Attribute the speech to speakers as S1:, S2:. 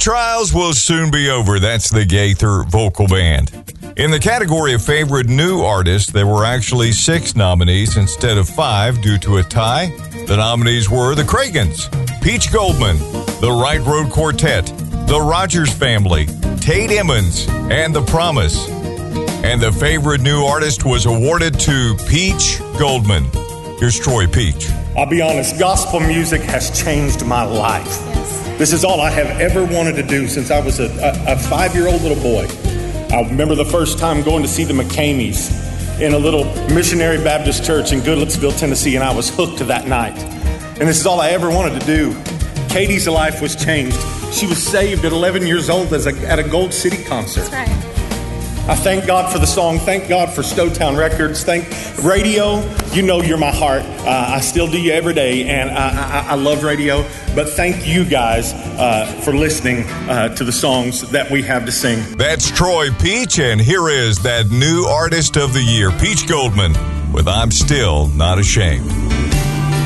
S1: trials will soon be over. That's the Gaither Vocal Band. In the category of favorite new artist, there were actually 6 nominees instead of 5 due to a tie. The nominees were the Cragans, Peach Goldman, the Right Road Quartet, the Rogers Family, Tate Emmons, and The Promise. And the favorite new artist was awarded to Peach Goldman. Here's Troy Peach.
S2: I'll be honest, gospel music has changed my life. Yes. This is all I have ever wanted to do since I was a 5-year-old little boy. I remember the first time going to see the McCameys in a little missionary Baptist church in Goodlettsville, Tennessee, and I was hooked that night. And this is all I ever wanted to do. Katie's life was changed. She was saved at 11 years old at a Gold City concert.
S3: That's right.
S2: I thank God for the song. Thank God for Stowtown Records. Thank radio. You know you're my heart. I still do you every day, and I love radio. But thank you guys for listening to the songs that we have to sing.
S1: That's Troy Peach, and here is that new artist of the year, Peach Goldman, with I'm Still Not Ashamed.